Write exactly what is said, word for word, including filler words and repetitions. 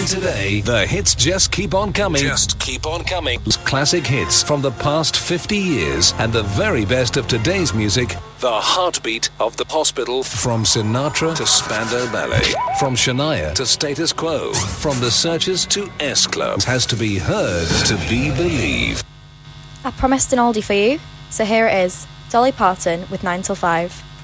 And today, the hits just keep on coming. Just keep on coming. Classic hits from the past fifty years and the very best of today's music. The heartbeat of the hospital. From Sinatra to Spandau Ballet. From Shania to Status Quo. From The Searchers to S-Club. Has to be heard to be believed. I promised an oldie for you, so here it is. Dolly Parton with nine till five.